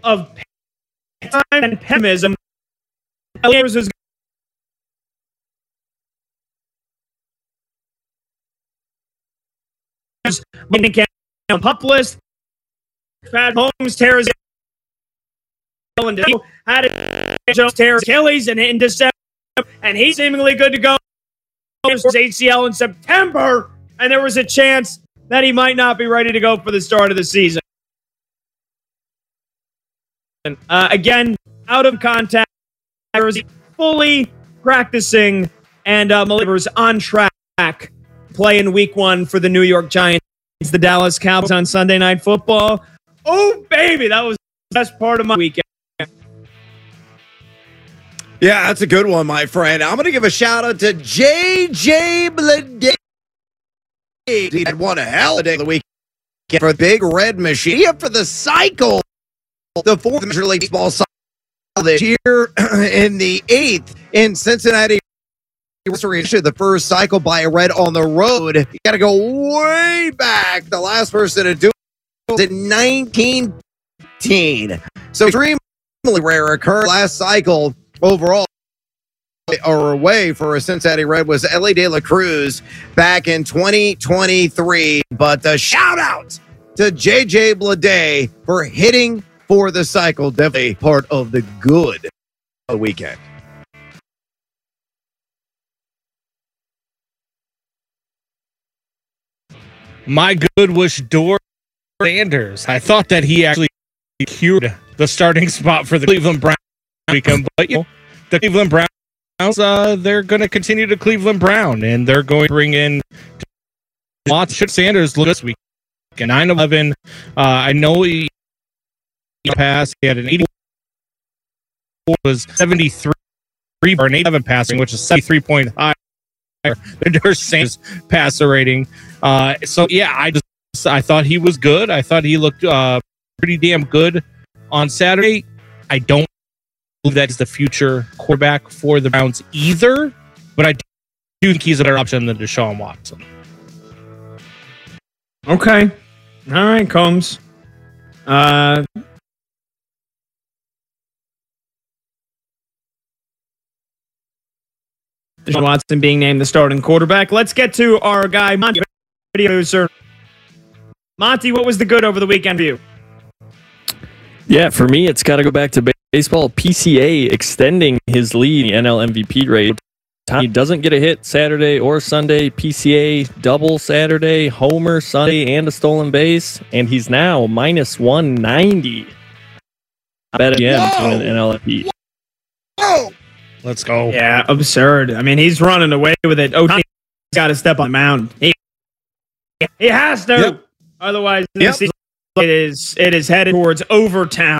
of time and pessimism. Is on pup list. Pat Holmes tears had Jones tears Achilles in December, and he's seemingly good to go. His ACL in September, and there was a chance that he might not be ready to go for the start of the season. Again, out of contact, fully practicing, and Maliver's on track playing week 1 for the New York Giants, the Dallas Cowboys on Sunday Night Football. Oh, baby, that was the best part of my weekend. Yeah, that's a good one, my friend. I'm going to give a shout out to J.J. Bleday. He had one hell of a day of the weekend for Big Red Machine. Up for the cycle, the 4th Major League Baseball cycle this year, in the 8th in Cincinnati. The first cycle by a Red on the road. You got to go way back. The last person to do it was in 1915. So extremely rare occurred. Last cycle overall or away for a Cincinnati Red was Ellie De La Cruz back in 2023. But a shout out to JJ Bleday for hitting for the cycle. Definitely part of the good of the weekend. My good was Dor Sanders. I thought that he actually cured the starting spot for the Cleveland Browns weekend, but the Cleveland Browns, they're going to continue to Cleveland Brown, and they're going to bring in lots of Sanders this week. 9-11. I know he passed. He had an 84, was 73 or an 87 passing, which is 73 point higher than their Sanders passer rating. So yeah, I thought he was good. I thought he looked pretty damn good on Saturday. I don't believe that is the future quarterback for the Browns either, but I do think he's a better option than Deshaun Watson. Okay. All right, Combs. Deshaun Watson being named the starting quarterback. Let's get to our guy, Monty. Monty, what was the good over the weekend for you? Yeah, for me, it's got to go back to baseball. PCA extending his lead in the NL MVP race. He doesn't get a hit Saturday or Sunday. PCA double Saturday, homer Sunday, and a stolen base. And he's now minus 190. I bet again to win an NL MVP. Whoa! Let's go. Yeah, absurd. I mean, he's running away with it. Ohtani's got to step on the mound. He has to. Yep. Otherwise, it is headed towards Overtown.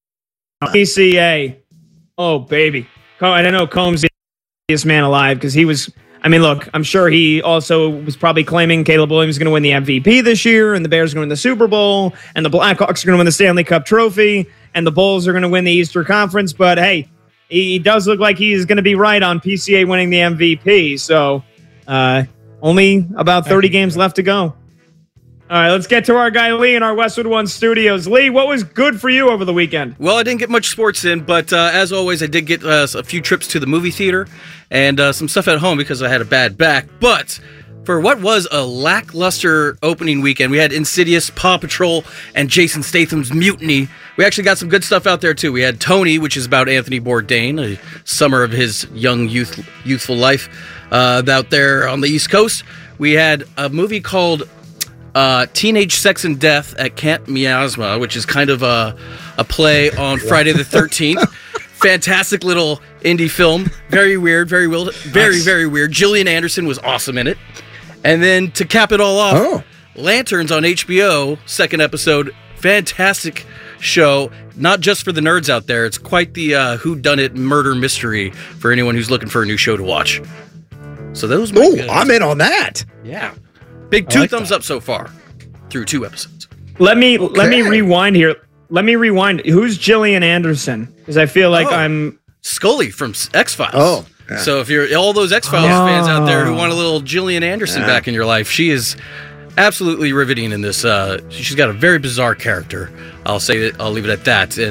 PCA. Oh, baby. I don't know Combs is the biggest man alive because he was. I mean, look, I'm sure he also was probably claiming Caleb Williams is going to win the MVP this year, and the Bears are going to win the Super Bowl, and the Blackhawks are going to win the Stanley Cup trophy, and the Bulls are going to win the Eastern Conference. But hey, he does look like he's going to be right on PCA winning the MVP. So only about 30 games left to go. All right, let's get to our guy Lee in our Westwood One studios. Lee, what was good for you over the weekend? Well, I didn't get much sports in, but as always, I did get a few trips to the movie theater and some stuff at home because I had a bad back. But for what was a lackluster opening weekend, we had Insidious, Paw Patrol, and Jason Statham's Mutiny. We actually got some good stuff out there, too. We had Tony, which is about Anthony Bourdain, a summer of his young, youthful life out there on the East Coast. We had a movie called Teenage Sex and Death at Camp Miasma, which is kind of a play on Friday the 13th. Fantastic little indie film. Very weird, very weird, very weird. Gillian Anderson was awesome in it. And then to cap it all off, Lanterns on HBO, second episode. Fantastic show. Not just for the nerds out there. It's quite the whodunit murder mystery for anyone who's looking for a new show to watch. So those. I'm in on that. Yeah. Big two thumbs up so far through 2 episodes. Let me rewind here. Let me rewind. Who's Gillian Anderson? Because I feel like I'm Scully from X-Files. Oh. Yeah. So if you're all those X-Files fans out there who want a little Gillian Anderson back in your life, she is absolutely riveting in this. She's got a very bizarre character. I'll leave it at that. And